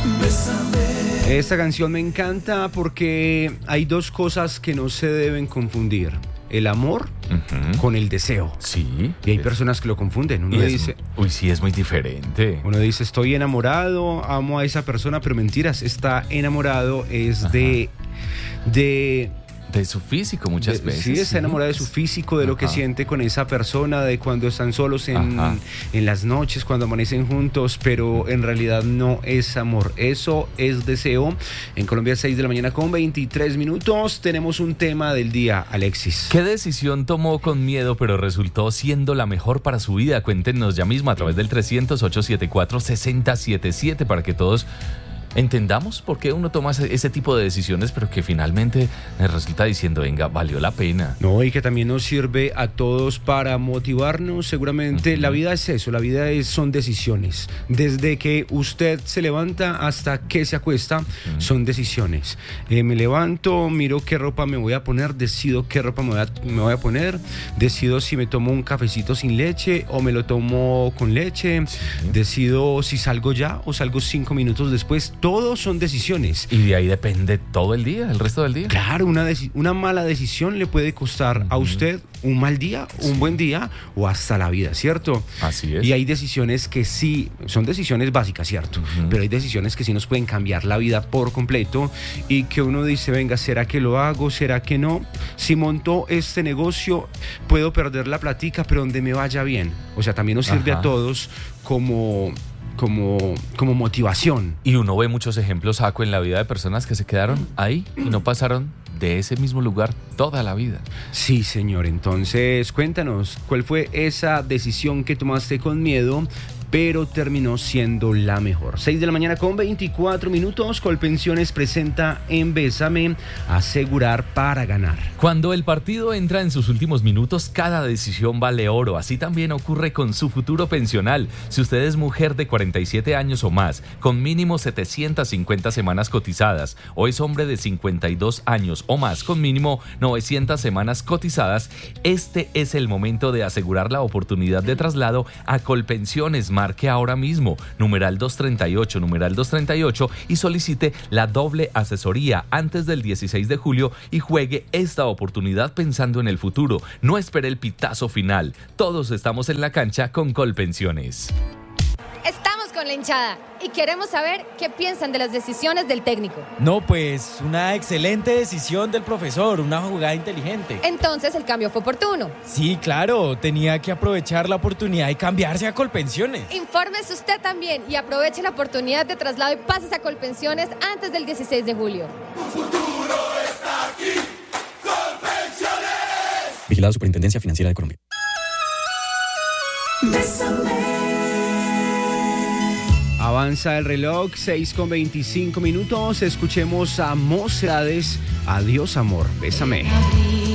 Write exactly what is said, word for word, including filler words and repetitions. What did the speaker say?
Bésame. Esta canción me encanta porque hay dos cosas que no se deben confundir. El amor uh-huh. con el deseo. Sí. Y hay personas que lo confunden. Uno es, dice... Uy, sí, es muy diferente. Uno dice, estoy enamorado, amo a esa persona, pero mentiras, está enamorado es Ajá. de... de De su físico muchas de, veces. Sí, está enamorado de su físico, de Ajá. lo que siente con esa persona, de cuando están solos en, en las noches, cuando amanecen juntos, pero en realidad no es amor, eso es deseo. En Colombia, seis de la mañana con veintitrés minutos, tenemos un tema del día, Alexis. ¿Qué decisión tomó con miedo, pero resultó siendo la mejor para su vida? Cuéntenos ya mismo a través del trescientos, ochocientos setenta y cuatro, sesenta setenta y siete para que todos... entendamos por qué uno toma ese tipo de decisiones, pero que finalmente resulta diciendo, venga, valió la pena. No, y que también nos sirve a todos para motivarnos. Seguramente uh-huh. la vida es eso, la vida es, son decisiones. Desde que usted se levanta hasta que se acuesta, uh-huh. son decisiones. Eh, me levanto, miro qué ropa me voy a poner, decido qué ropa me voy a, me voy a poner, decido si me tomo un cafecito sin leche o me lo tomo con leche, sí. decido si salgo ya o salgo cinco minutos después. Todos son decisiones. Y de ahí depende todo el día, el resto del día. Claro, una, deci- una mala decisión le puede costar uh-huh. a usted un mal día, un sí. buen día o hasta la vida, ¿cierto? Así es. Y hay decisiones que sí, son decisiones básicas, ¿cierto? Uh-huh. Pero hay decisiones que sí nos pueden cambiar la vida por completo y que uno dice, venga, ¿será que lo hago? ¿Será que no? Si monto este negocio, puedo perder la platica, pero donde me vaya bien. O sea, también nos sirve Ajá. a todos como... Como, como motivación. Y uno ve muchos ejemplos, Jaco, en la vida de personas que se quedaron ahí y no pasaron de ese mismo lugar toda la vida. Sí, señor. Entonces, cuéntanos, ¿cuál fue esa decisión que tomaste con miedo, pero terminó siendo la mejor? seis de la mañana con veinticuatro minutos. Colpensiones presenta en Bésame, asegurar para ganar. Cuando el partido entra en sus últimos minutos, cada decisión vale oro. Así también ocurre con su futuro pensional. Si usted es mujer de cuarenta y siete años o más, con mínimo setecientas cincuenta semanas cotizadas, o es hombre de cincuenta y dos años o más, con mínimo novecientas semanas cotizadas, este es el momento de asegurar la oportunidad de traslado a Colpensiones. Marque ahora mismo, numeral doscientos treinta y ocho, numeral doscientos treinta y ocho y solicite la doble asesoría antes del dieciséis de julio y juegue esta oportunidad pensando en el futuro. No espere el pitazo final. Todos estamos en la cancha con Colpensiones. Estamos con la hinchada y queremos saber qué piensan de las decisiones del técnico. No, pues una excelente decisión del profesor, una jugada inteligente. Entonces el cambio fue oportuno. Sí, claro, tenía que aprovechar la oportunidad y cambiarse a Colpensiones. Infórmese usted también y aproveche la oportunidad de traslado y pásese a Colpensiones antes del dieciséis de julio. Tu futuro está aquí, Colpensiones. Vigilado Superintendencia Financiera de Colombia. Bésame. Avanza el reloj, seis con veinticinco minutos. Escuchemos a Mocedades. Adiós, amor. Bésame.